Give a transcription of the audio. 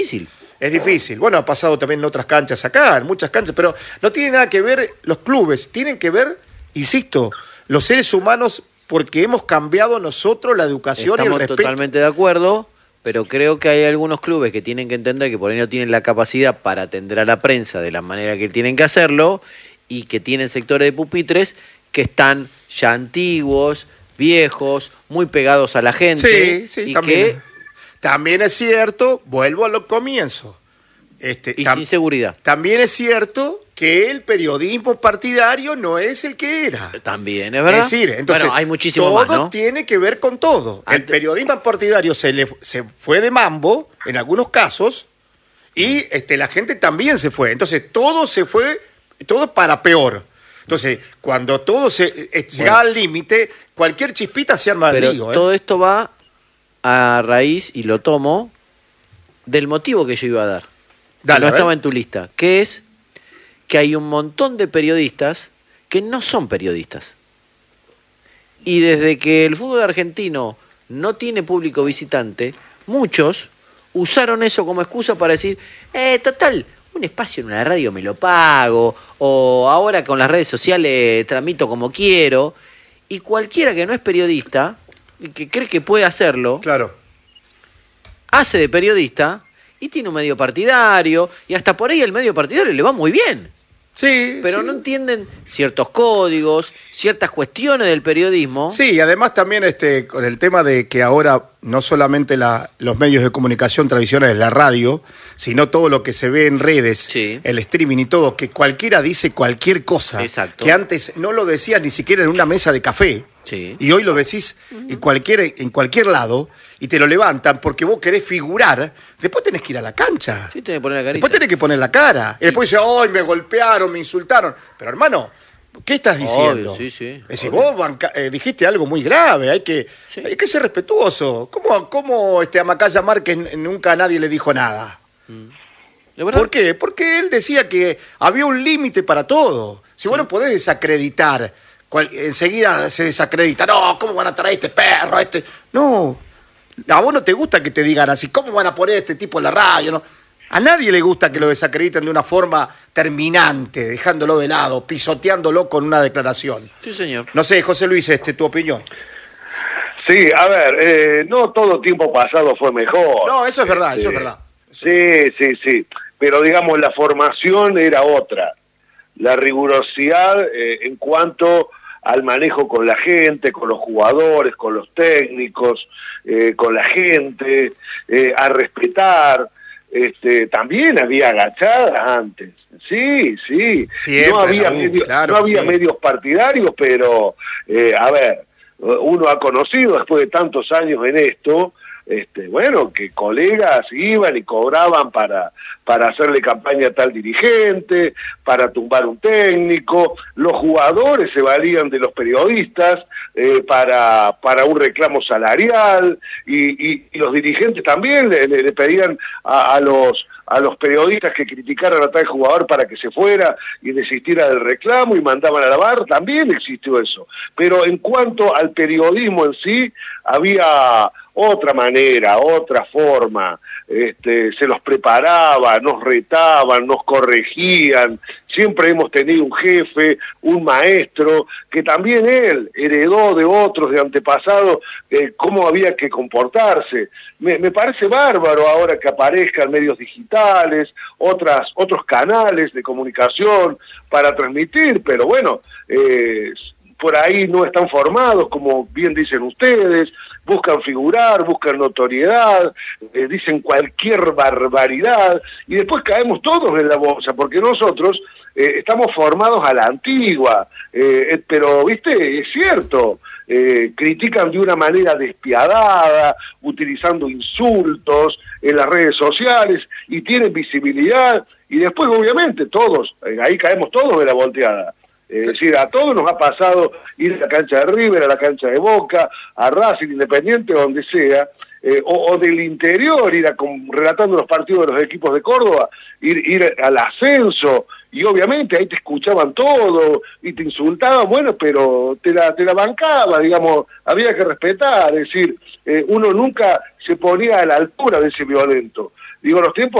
difícil. Es difícil. Bueno, ha pasado también en otras canchas acá, en muchas canchas, pero no tiene nada que ver los clubes, tienen que ver, insisto, los seres humanos, porque hemos cambiado nosotros la educación y el respeto. Estamos totalmente de acuerdo, pero creo que hay algunos clubes que tienen que entender que por ahí no tienen la capacidad para atender a la prensa de la manera que tienen que hacerlo y que tienen sectores de pupitres que están ya antiguos, viejos, muy pegados a la gente. Sí, y también. También es cierto, vuelvo a lo comienzo. Y sin seguridad. También es cierto que el periodismo partidario no es el que era. También, ¿es verdad? Es decir, entonces, bueno, hay muchísimo todo más, ¿no? tiene que ver con todo. El periodismo partidario se fue de mambo en algunos casos y la gente también se fue. Entonces, todo se fue, todo para peor. Entonces, cuando todo llega al límite, cualquier chispita se arma el lío. Todo esto va a raíz, y lo tomo, del motivo que yo iba a dar. Dale, no estaba en tu lista, que es que hay un montón de periodistas que no son periodistas. Y desde que el fútbol argentino no tiene público visitante, muchos usaron eso como excusa para decir, total, un espacio en una radio me lo pago, o ahora con las redes sociales tramito como quiero, y cualquiera que no es periodista y que cree que puede hacerlo, claro, hace de periodista y tiene un medio partidario, y hasta por ahí el medio partidario le va muy bien. Sí, pero sí. no entienden ciertos códigos, ciertas cuestiones del periodismo. Sí, y además también con el tema de que ahora no solamente los medios de comunicación tradicionales, la radio, sino todo lo que se ve en redes, Sí. el streaming y todo, que cualquiera dice cualquier cosa, Exacto. que antes no lo decías ni siquiera en una mesa de café, Sí. y hoy lo decís en cualquier lado, y te lo levantan porque vos querés figurar, después tenés que ir a la cancha. Sí, tenés que poner la carita. Después tenés que poner la cara. Y después dice, ¡ay, me golpearon, me insultaron! Pero hermano, ¿qué estás diciendo? Obvio, sí. Es decir, vos dijiste algo muy grave, hay que ser respetuoso. ¿Cómo a Macaya Márquez nunca a nadie le dijo nada? ¿De verdad? ¿Por qué? Porque él decía que había un límite para todo. Si vos no podés desacreditar, enseguida se desacredita. No, ¿cómo van a traer este perro? No, a vos no te gusta que te digan así. ¿Cómo van a poner este tipo en la radio? No. A nadie le gusta que lo desacrediten de una forma terminante, dejándolo de lado, pisoteándolo con una declaración. Sí, señor. No sé, José Luis, tu opinión. Sí, a ver, no todo tiempo pasado fue mejor. No, eso es verdad, eso es verdad. Sí. Pero digamos, la formación era otra. La rigurosidad en cuanto al manejo con la gente, con los jugadores, con los técnicos, con la gente, a respetar. También había agachadas antes. Sí. Siempre, no había, medios partidarios, pero, a ver, uno ha conocido después de tantos años en esto, que colegas iban y cobraban para hacerle campaña a tal dirigente, para tumbar un técnico. Los jugadores se valían de los periodistas para un reclamo salarial, y los dirigentes también le pedían a los periodistas que criticaran a tal jugador para que se fuera y desistiera del reclamo, y mandaban a la barra. También existió eso. Pero en cuanto al periodismo en sí, había otra manera, otra forma. Se los preparaba, nos retaban, nos corregían. Siempre hemos tenido un jefe, un maestro, que también él heredó de otros, de antepasados, cómo había que comportarse. Me parece bárbaro ahora que aparezcan medios digitales, otros canales de comunicación para transmitir, pero bueno, por ahí no están formados, como bien dicen ustedes, buscan figurar, buscan notoriedad, dicen cualquier barbaridad, y después caemos todos en la bolsa, porque nosotros estamos formados a la antigua, pero, viste, es cierto, critican de una manera despiadada, utilizando insultos en las redes sociales, y tienen visibilidad, y después, obviamente, todos, ahí caemos todos de la volteada. Es decir, a todos nos ha pasado ir a la cancha de River, a la cancha de Boca, a Racing, Independiente, donde sea, o del interior, relatando los partidos de los equipos de Córdoba, ir al ascenso, y obviamente ahí te escuchaban todo, y te insultaban, bueno, pero te la bancaba, digamos, había que respetar, es decir, uno nunca se ponía a la altura de ese violento. Digo, los tiempos